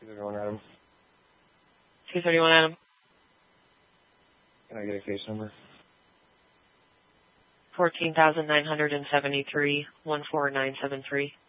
231 Adam. 231 Adam. Can I get a case number? 14,973, 14973.